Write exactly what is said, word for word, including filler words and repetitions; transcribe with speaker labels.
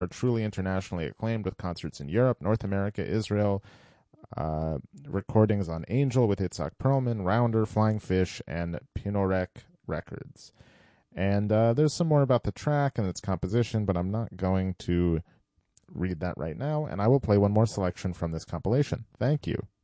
Speaker 1: are truly internationally acclaimed with concerts in Europe, North America, Israel, uh, recordings on Angel with Itzhak Perlman, Rounder, Flying Fish, and Pinorek Records. And uh, there's some more about the track and its composition, but I'm not going to read that right now, and I will play one more selection from this compilation. Thank you.